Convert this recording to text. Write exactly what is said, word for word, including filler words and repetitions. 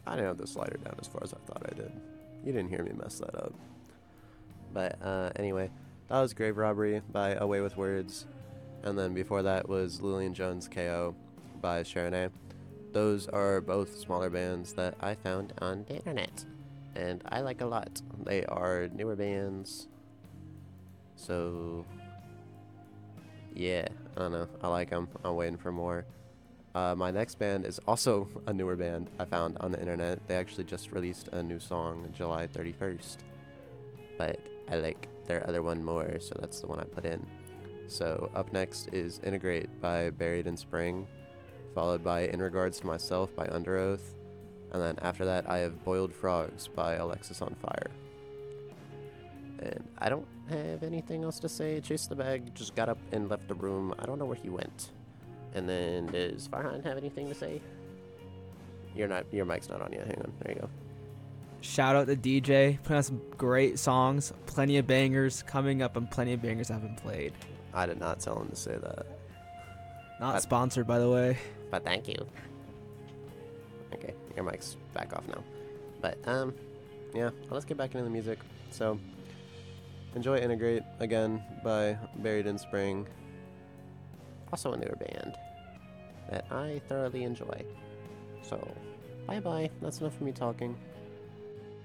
I didn't have the slider down as far as I thought I did. You didn't hear me mess that up. But uh, anyway, that was Grave Robbery by Away with Words. And then before that was Lillian Jones K O by Sharonay. Those are both smaller bands that I found on the internet. And I like a lot. They are newer bands. So, yeah, I don't know. I like them. I'm waiting for more. Uh, my next band is also a newer band I found on the internet. They actually just released a new song July thirty-first. But I like their other one more, so that's the one I put in. So up next is Integrate by Buried in Spring, followed by In Regards to Myself by Under Oath, and then after that I have Boiled Frogs by Alexis on Fire. And I don't have anything else to say. Chase the Bag just got up and left the room. I don't know where he went. And then does Farhan have anything to say? You're not. Your mic's not on yet. Hang on. There you go. Shout out to D J, putting out some great songs, plenty of bangers coming up, and plenty of bangers haven't played. I did not tell him to say that. Not I, sponsored, by the way. But thank you. Okay, your mic's back off now. But um, yeah. Let's get back into the music. So, enjoy Integrate again by Buried in Spring. Also a newer band that I thoroughly enjoy. So, bye bye. That's enough for me talking.